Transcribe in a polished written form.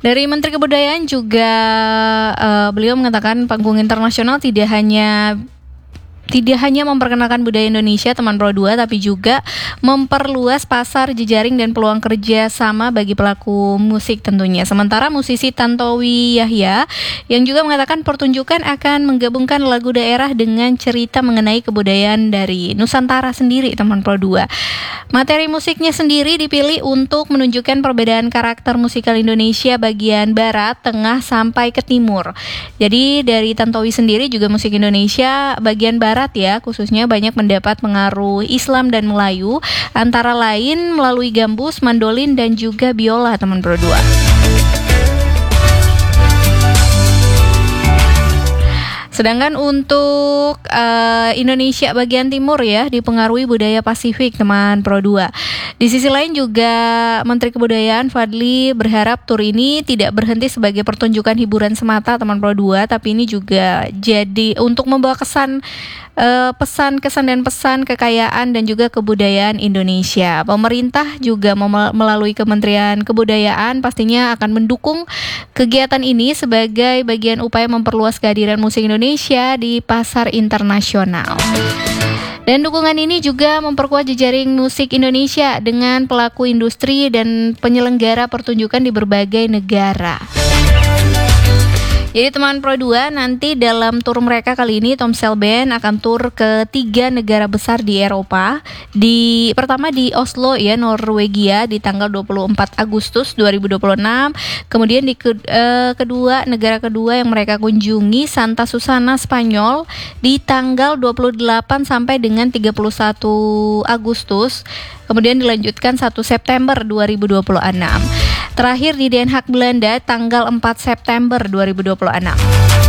Dari Menteri Kebudayaan juga beliau mengatakan panggung internasional tidak hanya memperkenalkan budaya Indonesia teman Pro 2, tapi juga memperluas pasar jejaring dan peluang kerja sama bagi pelaku musik tentunya. Sementara musisi Tantowi Yahya yang juga mengatakan pertunjukan akan menggabungkan lagu daerah dengan cerita mengenai kebudayaan dari Nusantara sendiri teman Pro 2. Materi musiknya sendiri dipilih untuk menunjukkan perbedaan karakter musikal Indonesia bagian barat, tengah, sampai ke timur. Jadi dari Tantowi sendiri juga musik Indonesia bagian barat ya, khususnya banyak mendapat pengaruh Islam dan Melayu, antara lain melalui gambus, mandolin, dan juga biola teman Pro 2. Sedangkan untuk Indonesia bagian timur ya dipengaruhi budaya Pasifik teman Pro 2. Di sisi lain juga Menteri Kebudayaan Fadli berharap tur ini tidak berhenti sebagai pertunjukan hiburan semata teman Pro 2, tapi ini juga jadi untuk membawa kesan dan pesan kekayaan dan juga kebudayaan Indonesia. Pemerintah juga melalui Kementerian Kebudayaan pastinya akan mendukung kegiatan ini sebagai bagian upaya memperluas kehadiran musik Indonesia di pasar internasional. Dan dukungan ini juga memperkuat jejaring musik Indonesia dengan pelaku industri dan penyelenggara pertunjukan di berbagai negara. Jadi teman Pro 2 nanti dalam tur mereka kali ini Tomsel Band akan tur ke 3 negara besar di Eropa. Pertama di Oslo ya, Norwegia di tanggal 24 Agustus 2026. Kemudian negara kedua yang mereka kunjungi Santa Susana, Spanyol di tanggal 28 sampai dengan 31 Agustus. Kemudian dilanjutkan 1 September 2026. Terakhir di Den Haag, Belanda, tanggal 4 September 2026.